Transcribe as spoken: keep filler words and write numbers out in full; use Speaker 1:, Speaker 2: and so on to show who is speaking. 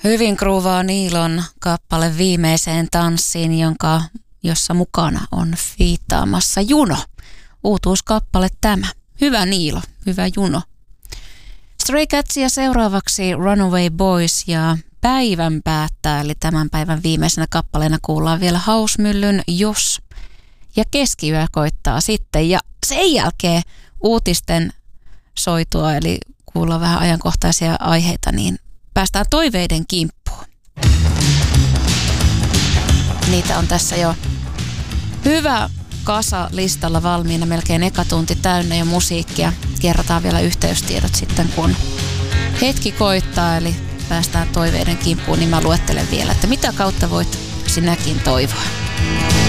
Speaker 1: Hyvin groovaa Niilon kappale Viimeiseen tanssiin, jonka, jossa mukana on fiittaamassa Juno. Uutuuskappale tämä. Hyvä Niilo, hyvä Juno. Stray Catsia seuraavaksi Runaway Boys ja päivän päättää, eli tämän päivän viimeisenä kappaleena kuullaan vielä Hausmyllyn Jos. Ja keskiyö koittaa sitten ja sen jälkeen uutisten soitua, eli kuullaan vähän ajankohtaisia aiheita, niin päästään toiveiden kimppuun. Niitä on tässä jo hyvä kasa listalla valmiina, melkein eka tunti täynnä jo musiikkia. Kerrotaan vielä yhteystiedot sitten, kun hetki koittaa, eli päästään toiveiden kimppuun, niin mä luettelen vielä, että mitä kautta voit sinäkin toivoa.